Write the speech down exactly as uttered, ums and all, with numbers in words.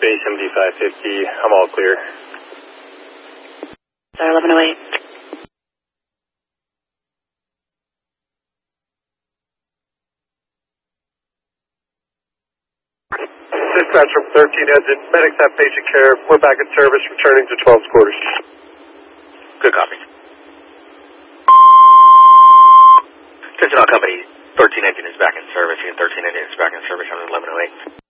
Bay seventy-five fifty, I'm all clear. eleven oh eight. Dispatch from thirteen engine, medics have patient care. We're back in service, returning to twelve's quarters. Good copy. Attention all company, thirteen engine is back in service. Unit thirteen engine is back in service on eleven oh eight.